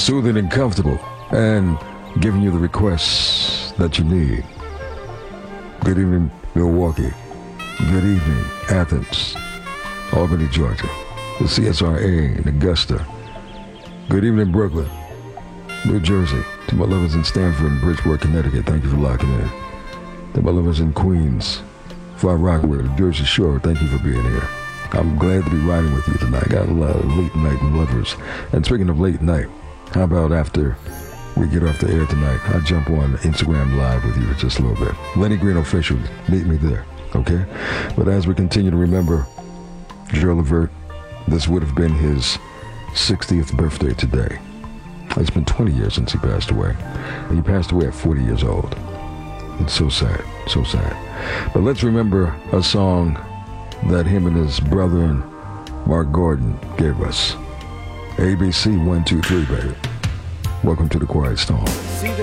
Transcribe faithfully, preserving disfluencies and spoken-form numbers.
soothing and comfortable, and giving you the requests that you need. Good evening, Milwaukee. Good evening, Athens, Albany, Georgia. The C S R A in Augusta. Good evening, Brooklyn, New Jersey. To my lovers in Stamford and Bridgeport, Connecticut, thank you for locking in. To my lovers in Queens, Far Rockaway, the Jersey Shore, thank you for being here. I'm glad to be riding with you tonight. Got a lot of late night lovers. And speaking of late night, how about after we get off the air tonight, I'll jump on Instagram Live with you for just a little bit. Lenny Green Official, meet me there, okay? But as we continue to remember Gerald Levert, this would have been his sixtieth birthday today. It's been twenty years since he passed away. He passed away at forty years old. It's so sad, so sad. But let's remember a song that him and his brother and Mark Gordon gave us. A B C one two three, baby. Welcome to the Quiet Storm.